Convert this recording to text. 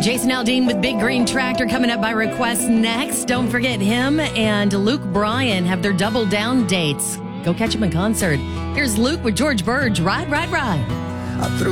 Jason Aldean with Big Green Tractor coming up by request next. Don't forget him and Luke Bryan have their Double Down dates. Go catch him in concert. Here's Luke with George Burge. Ride, ride, ride. I threw